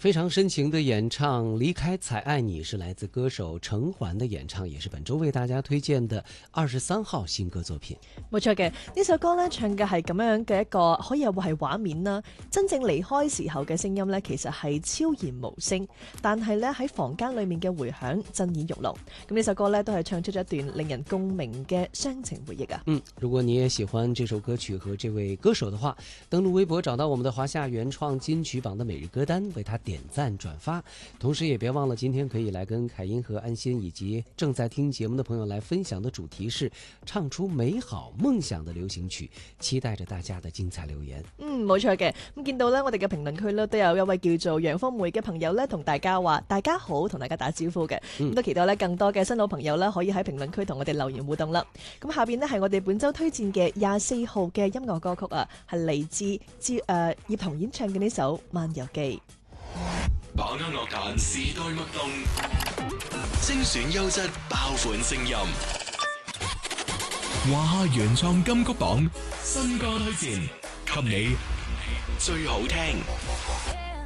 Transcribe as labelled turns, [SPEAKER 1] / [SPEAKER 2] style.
[SPEAKER 1] 非常深情的演唱《離開才愛你》是來自歌手程環的演唱，也是本周為大家推薦的23號新歌作品。
[SPEAKER 2] 冇錯嘅，呢首歌咧唱嘅係咁樣嘅一個可以話係畫面啦。真正離開時候嘅聲音咧，其實係悄然無聲，但係咧喺房間裏面嘅回響震耳欲聾。咁呢首歌咧都係唱出咗一段令人共鳴嘅傷情回憶啊。
[SPEAKER 1] 如果你也喜歡這首歌曲和這位歌手的話，登錄微博找到我們的華夏原創金曲榜的每日歌單，為他點讚轉發，同時也別忘了今天可以來跟凱音和安心以及正在聽節目的朋友來分享的主題是唱出美好夢想的流行曲，期待着大家的精彩留言。
[SPEAKER 2] 冇錯嘅，咁見到呢，我哋嘅評論區呢都有一位叫做楊峰梅嘅朋友呢同大家話大家好，同大家打招呼嘅，咁都期待呢更多嘅新老朋友呢可以喺評論區同我哋留言互動啦。咁下邊呢係我哋本周推薦嘅24號嘅音樂歌曲啊，係嚟自葉童演唱嘅呢首《漫遊記》。
[SPEAKER 3] 把握樂壇時代脈動，精選優質爆款聲音。華夏原創金曲榜新歌推薦，給你最好聽。